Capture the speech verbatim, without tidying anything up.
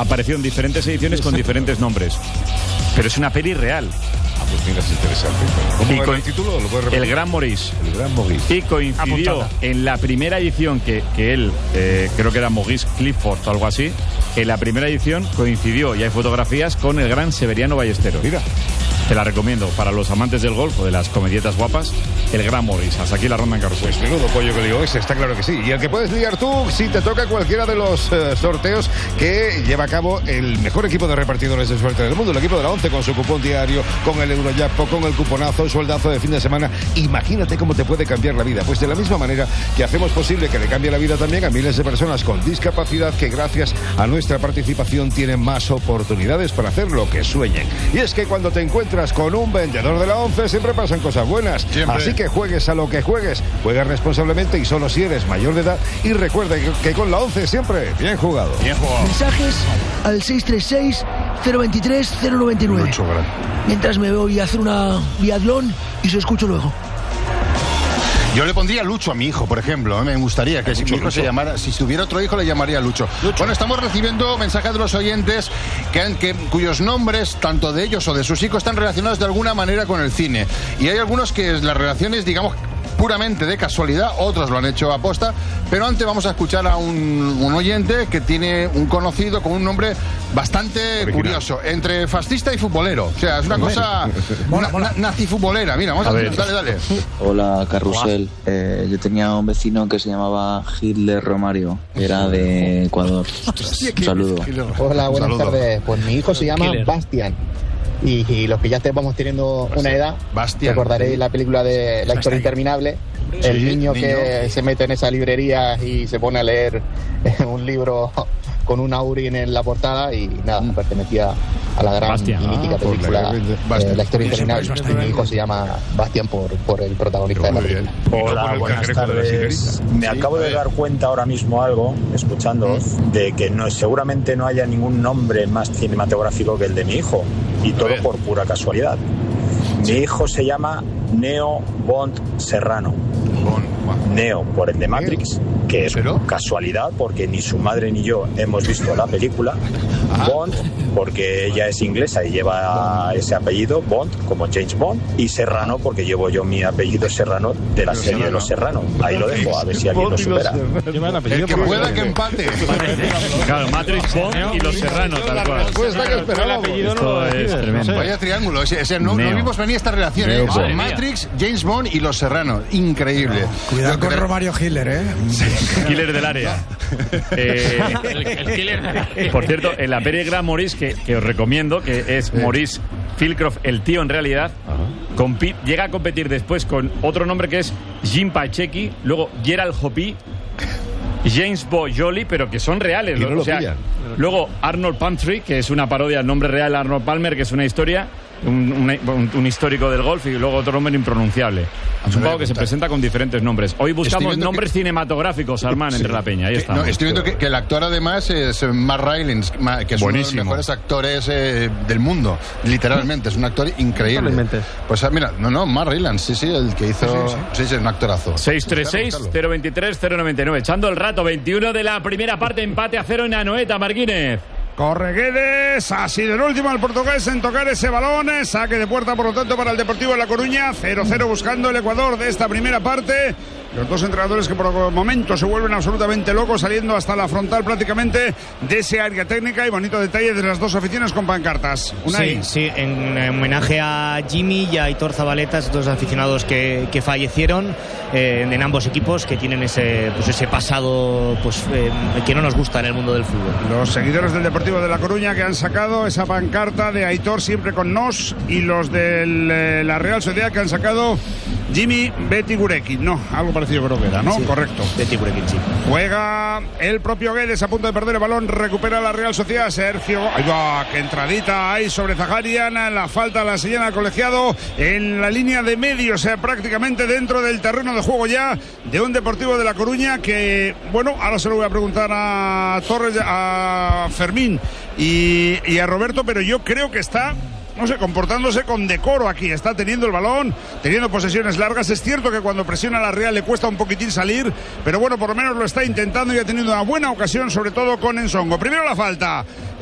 apareció en diferentes ediciones con diferentes nombres. Pero es una peli real. Ah, pues mira, es interesante. ¿Cómo Y va co- el título? ¿Lo puedes repetir? El Gran Maurice. El Gran Maurice. Y coincidió Apuntada. en la primera edición que, que él, eh, creo que era Maurice Clifford o algo así, en la primera edición coincidió, y hay fotografías, con el gran Severiano Ballesteros. Mira. Te la recomiendo para los amantes del golf o de las comedietas guapas, el Gran Maurice. Hasta aquí la ronda en carrusel. Pues menudo pollo que lió ese, está claro que sí. Y el que puedes liar tú si te toca cualquiera de los eh, sorteos que lleva a cabo el mejor equipo de repartidores de suerte del mundo, el equipo de la ONCE, con su cupón diario, con el Eurojackpot, con el cuponazo, el sueldazo de fin de semana. Imagínate cómo te puede cambiar la vida. Pues de la misma manera que hacemos posible que le cambie la vida también a miles de personas con discapacidad que gracias a nuestra participación tienen más oportunidades para hacer lo que sueñen. Y es que cuando te encuentras con un vendedor de la ONCE siempre pasan cosas buenas. Siempre. Así que juegues a lo que juegues, juegas responsablemente y solo si eres mayor de edad. Y recuerda que, que con la ONCE siempre bien jugado. Bien jugado. Mensajes al seis tres seis, cero dos tres, cero nueve nueve. Lucho, gran. Mientras me voy a hacer una biatlón y se escucho luego. Yo le pondría Lucho a mi hijo, por ejemplo. ¿eh? Me gustaría que si mi hijo se llamara, si tuviera otro hijo le llamaría Lucho. Bueno, estamos recibiendo mensajes de los oyentes que, han- que cuyos nombres, tanto de ellos o de sus hijos, están relacionados de alguna manera con el cine. Y hay algunos que las relaciones, digamos, puramente de casualidad, otros lo han hecho aposta, pero antes vamos a escuchar a un, un oyente que tiene un conocido con un nombre bastante Original. curioso, entre fascista y futbolero. O sea, es una cosa na- na- nazi-futbolera. Mira, vamos a, A ver. dale, dale. Hola, Carrusel. Eh, yo tenía un vecino que se llamaba Hitler Romario, era de Ecuador. Un saludo. Hola, Un buenas saludo. tardes. Pues mi hijo se llama Killer. Bastian. Y, y los que ya te vamos teniendo una edad, Bastian. recordaréis la película de La historia interminable. El Sí, niño, niño. que se mete en esa librería y se pone a leer un libro con un Aurin en la portada y nada, pertenecía a la gran Bastian. y mítica Ah, por la película guerra de- eh, Bastian. La historia Eso, interminable. pues, Y Bastian. mi hijo se llama Bastian por, por el protagonista de la Muy bien. película. Y no por Hola, el buenas cangrejo de la tardes. sirenita. Me acabo de dar cuenta ahora mismo algo, escuchándoos, de que no, seguramente no haya ningún nombre más cinematográfico que el de mi hijo. Y todo ver. por pura casualidad. Mi hijo se llama Neo Bond Serrano. Neo por el de Matrix, que es ¿Pero? casualidad porque ni su madre ni yo hemos visto la película. Bond porque ella es inglesa y lleva ese apellido, Bond, como James Bond. Y Serrano porque llevo yo mi apellido Serrano de la Los serie de Serrano. Los Serrano. Ahí lo dejo, a ver si alguien lo supera. El que pueda que empate. Claro, Matrix, Bond y Los Serranos, tal cual. Respuesta que esperábamos. Esto es tremendo. Vaya triángulo. Ese, ese, no, no Neo. vimos venir esta relación. ¿eh? Neo O sea, Bond. Matrix, James Bond y Los Serrano. Increíble. Cuidado Yo con creo- Romario Hitler, ¿eh? Killer del área. Eh, por cierto, en la peli Gran Maurice, que, que os recomiendo, que es Maurice Philcroft, el tío en realidad, compi- llega a competir después con otro nombre que es Jim Pacheco, luego Gerald Hopi, James Boyoli, pero que son reales. Y no ¿no? lo O sea, pillan. luego Arnold Palmer, que es una parodia al nombre real de Arnold Palmer, que es una historia, un, un- un histórico del golf, y luego otro nombre impronunciable. Es un voy a pavo que se apuntar. presenta con diferentes nombres. Hoy buscamos viendo nombres que- cinematográficos, Armán, entre la peña. Ahí Que- está. no, estoy viendo que, que el actor además es eh, Matt Rylance, ma- que es uno de Buenísimo. los mejores actores eh, del mundo, literalmente, es un actor increíble. Pues ah, mira, no, no, Matt Rylance, sí, sí, el que hizo, sí, sí, es un actorazo. seis tres seis, cero dos tres, cero nueve nueve. Echando el rato, veintiuno de la primera parte, empate a cero en Anoeta, Marquínez. Corre Guedes, ha sido el último el portugués en tocar ese balón, saque de puerta por lo tanto para el Deportivo de La Coruña, cero cero buscando el Ecuador de esta primera parte. Los dos entrenadores que por el momento se vuelven absolutamente locos, saliendo hasta la frontal prácticamente de ese área técnica, y bonito detalle de las dos aficiones con pancartas. Unai. Sí, sí, en, en homenaje a Jimmy y a Aitor Zabaleta, esos dos aficionados que, que fallecieron eh, en ambos equipos, que tienen ese, pues ese pasado pues eh, que no nos gusta en el mundo del fútbol. Los seguidores del Deportivo de La Coruña que han sacado esa pancarta de Aitor siempre con nos, y los de la Real Sociedad que han sacado Jimmy Betty Gurekin. No, algo parecido creo que era, ¿no? Sí. Correcto. Betty Gurekin, sí. Juega el propio Guedes a punto de perder el balón, recupera la Real Sociedad. Sergio, ahí va, que entradita ahí sobre Zaharian, la falta la señala al colegiado en la línea de medio, o sea, prácticamente dentro del terreno de juego ya de un Deportivo de La Coruña que, bueno, ahora se lo voy a preguntar a Torres, a Fermín y, y a Roberto, pero yo creo que está, no sé, comportándose con decoro aquí. Está teniendo el balón, teniendo posesiones largas. Es cierto que cuando presiona a la Real le cuesta un poquitín salir, pero bueno, por lo menos lo está intentando y ha tenido una buena ocasión, sobre todo con Ensongo. Primero la falta.